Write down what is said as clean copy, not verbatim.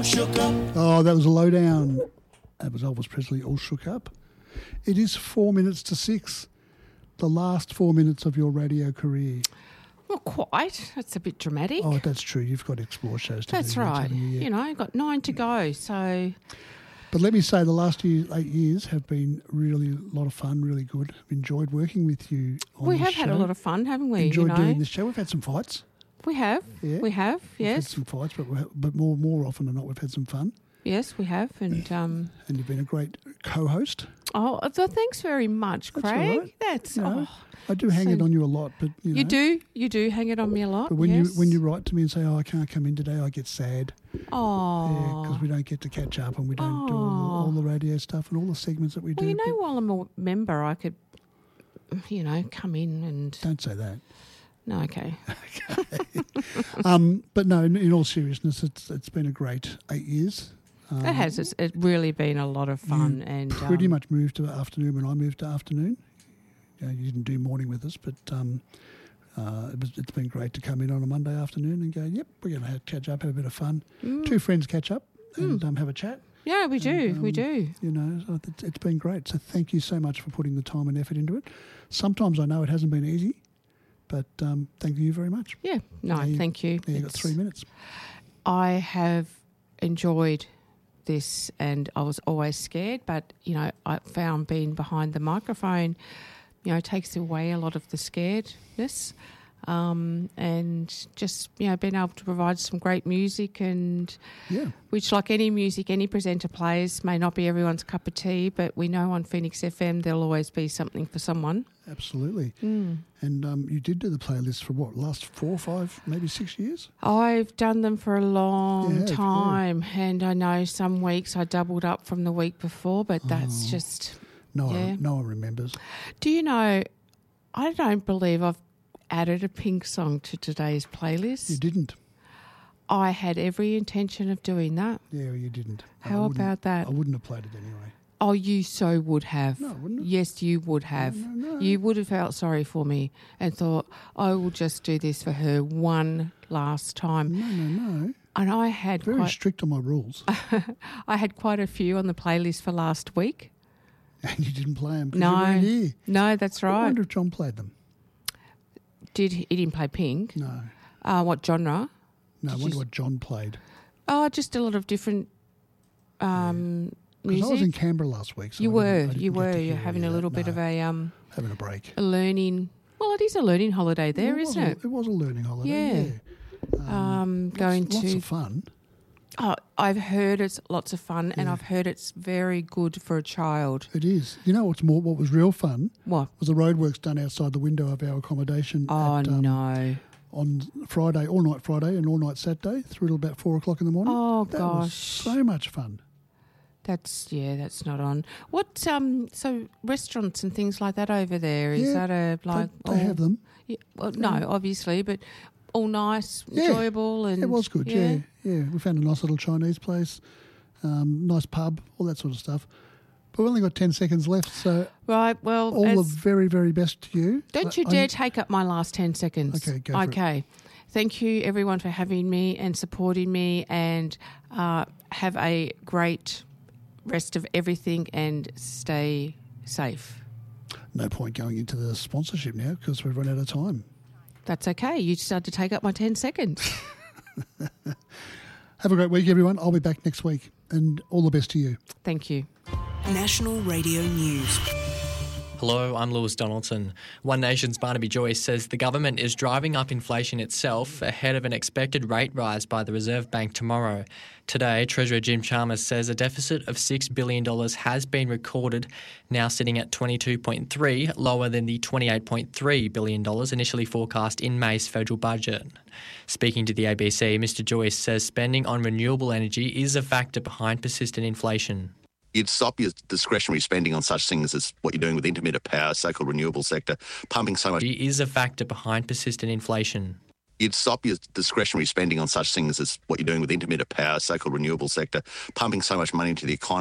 shook up. Oh, that was a lowdown. That was Elvis Presley, All Shook Up. It is 4 minutes to 6, the last 4 minutes of your radio career. Not quite. That's a bit dramatic. Oh, that's true. You've got Explore shows to do. That's right. haven't you? Yeah. You know, got 9 to go. So But let me say the last 8 years have been really a lot of fun, really good. I've enjoyed working with you on we this have had a show. lot of fun, haven't we? Enjoyed you know? doing this show. We've had some fights. We have. Yeah. We have, We've had yes. some fights, but more often than not, we've had some fun. Yes, we have. And And you've been a great co-host. oh, so thanks very much, That's all Craig. right. That's You know, oh, I do hang so- it on you a lot, but you know. You do hang it on me a lot. But when yes. you write to me and say, "Oh, I can't come in today," I get sad. Oh. Because we don't get to catch up and we don't do all the radio stuff and all the segments that we do. Well, you know, but while I'm a member, I could, you know, come in and. don't say that. No, okay. But no, in all seriousness, it's been a great 8 years. It has. It's really been a lot of fun. And Pretty much moved to afternoon when I moved to afternoon. You didn't do morning with us, but it's been great to come in on a Monday afternoon and go, yep, we're going to catch up, have a bit of fun. Two friends catch up and have a chat. Yeah, we do. We do. You know, so it's been great. So thank you so much for putting the time and effort into it. Sometimes I know it hasn't been easy, but thank you very much. Yeah. No, thank you. Now you've got 3 minutes. I have enjoyed this and I was always scared, but, you know, I found being behind the microphone, you know, takes away a lot of the scaredness. And just, you know, being able to provide some great music and which, like any music any presenter plays, may not be everyone's cup of tea, but we know on Phoenix FM there'll always be something for someone. Absolutely. And you did do the playlist for what, last 4, 5, maybe 6 years? I've done them for a long Yeah, time and I know some weeks I doubled up from the week before, but that's just... No one remembers. Do you know, I don't believe I've added a Pink song to today's playlist. You didn't. I had every intention of doing that. Yeah, you didn't. How about that? I wouldn't have played it anyway. Oh, you so would have. No, I wouldn't have. Yes, you would have. No. You would have felt sorry for me and thought, I will just do this for her one last time. No. And I had Very strict on my rules. I had quite a few on the playlist for last week. And you didn't play them because you weren't here. No, that's I right. wonder if John played them. He didn't play Pink? No. What genre? No, I wonder what John played. Oh, just a lot of different music. Because I was in Canberra last week. So You I were. didn't You're get to hear having any a of little that. bit of a having a break. a learning. Well, it is a learning holiday there, isn't it? It was a learning holiday. Yeah. Going lots to. of fun. Oh, I've heard it's lots of fun, and I've heard it's very good for a child. It is. You know what was real fun? What? Was the roadworks done outside the window of our accommodation. Oh, at, no. On Friday, all night Friday and all night Saturday, through till about 4 o'clock in the morning. Oh, that gosh. was so much fun. That's not on. What, so restaurants and things like that over there, is that a, like... They have them. Yeah, well, no, obviously, but all nice, enjoyable and... It was good, yeah. We found a nice little Chinese place, nice pub, all that sort of stuff. But we've only got 10 seconds left, so... Right, well... All the very, very best to you. Don't you dare take up my last 10 seconds. Okay, go for it. Okay. Thank you, everyone, for having me and supporting me, and have a great rest of everything and stay safe. No point going into the sponsorship now because we've run out of time. That's okay. You just had to take up my 10 seconds. Have a great week, everyone. I'll be back next week, and all the best to you. Thank you. National Radio News. Hello, I'm Lewis Donaldson. One Nation's Barnaby Joyce says the government is driving up inflation itself ahead of an expected rate rise by the Reserve Bank tomorrow. Today, Treasurer Jim Chalmers says a deficit of $6 billion has been recorded, now sitting at $22.3, lower than the $28.3 billion initially forecast in May's federal budget. Speaking to the ABC, Mr Joyce says spending on renewable energy is a factor behind persistent inflation. You'd stop your discretionary spending on such things as what you're doing with intermittent power, so-called renewable sector, pumping so much... is a factor behind persistent inflation. You'd stop your discretionary spending on such things as what you're doing with intermittent power, so-called renewable sector, pumping so much money into the economy.